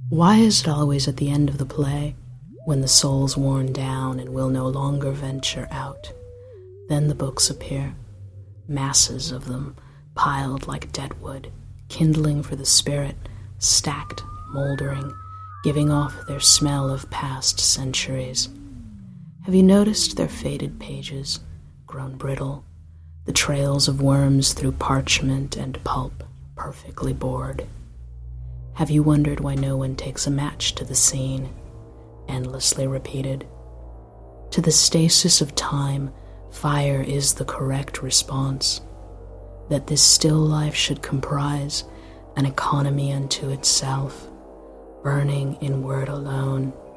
Why is it always at the end of the play, when the soul's worn down and will no longer venture out, then the books appear, masses of them, piled like deadwood, kindling for the spirit, stacked, moldering, giving off their smell of past centuries? Have you noticed their faded pages, grown brittle, the trails of worms through parchment and pulp, perfectly bored? Have you wondered why no one takes a match to the scene, endlessly repeated? To the stasis of time, fire is the correct response. That this still life should comprise an economy unto itself, burning in word alone,